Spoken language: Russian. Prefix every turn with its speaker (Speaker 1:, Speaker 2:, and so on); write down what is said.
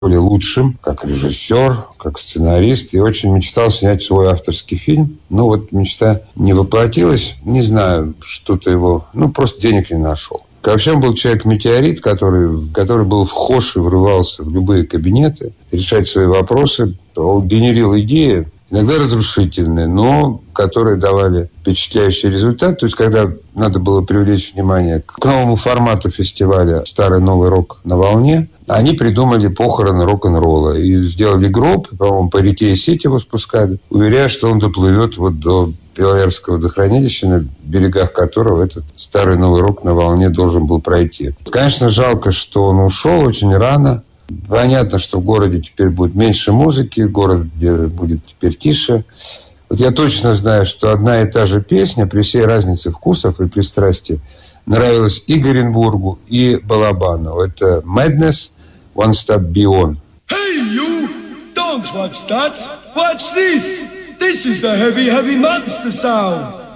Speaker 1: более лучшим, как режиссер, как сценарист, и очень мечтал снять свой авторский фильм. Ну, вот мечта не воплотилась. Не знаю, что-то его... просто денег не нашел. Вообще он был человек-метеорит, который был вхож и врывался в любые кабинеты, решать свои вопросы. Он генерил идеи, иногда разрушительные, но которые давали впечатляющий результат. То есть, когда надо было привлечь внимание к новому формату фестиваля «Старый новый рок на волне», они придумали похороны рок-н-ролла и сделали гроб, по-моему, по реке Исити его спускали, уверяя, что он доплывет вот до Белоярского водохранилища, на берегах которого этот старый новый рок на волне должен был пройти. Конечно, жалко, что он ушел очень рано. Понятно, что в городе теперь будет меньше музыки, город будет теперь тише. Вот я точно знаю, что одна и та же песня, при всей разнице вкусов и пристрастий, нравилась и Горенбургу, и Балабанову. Это «Madness», «One Step Beyond».
Speaker 2: Hey, you! Don't watch that! Watch this! This is the heavy, heavy monster sound!